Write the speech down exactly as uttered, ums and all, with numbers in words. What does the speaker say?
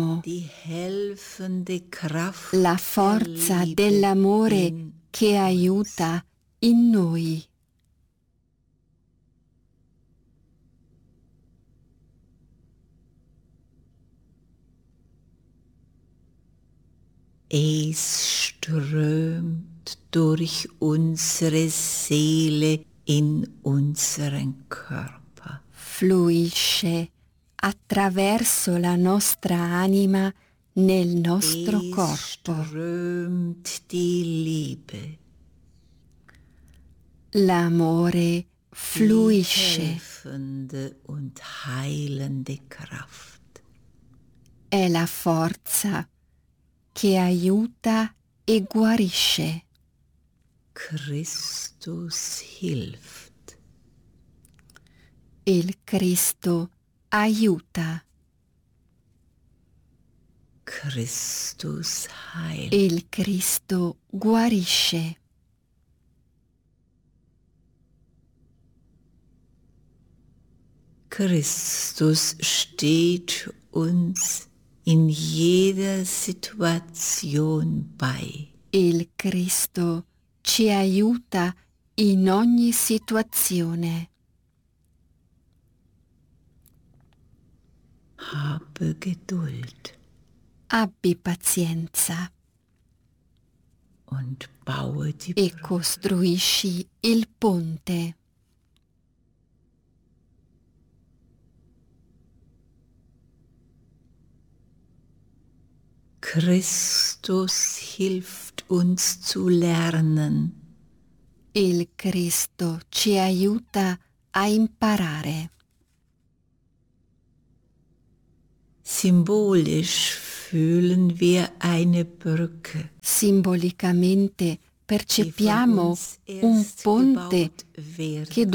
Die helfende Kraft la forza der Liebe dell'amore in che uns. aiuta in noi. Es strömt durch unsere Seele in unseren Körper. Fluisce attraverso la nostra anima nel nostro Es corpo. strömt die Liebe, L'amore die fluisce, helfende und heilende Kraft. è la forza che aiuta e guarisce. Christus hilft. Il Cristo aiuta. Christus heilt. Il Cristo guarisce. Christus steht uns in jeder Situation bei. Il Cristo ci aiuta in ogni situazione. Habe Geduld Abbi pazienza und baue die e Brücke. costruisci il ponte. Christus hilft uns zu lernen. Il Cristo ci aiuta a imparare. Symbolisch fühlen wir eine Brücke, Simbolicamente die von percepiamo uns un erst ponte gebaut werden che